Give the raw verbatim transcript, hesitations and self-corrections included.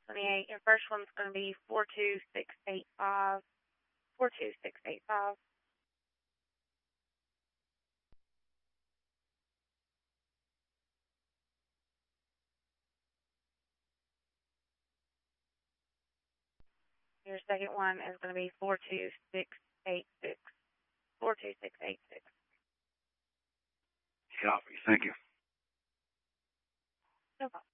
twenty-eight. Your first one's going to be four two six eight five. four two six eight five. Your second one is going to be four two six eight six. four two six eight six. Copy. Thank you. No problem.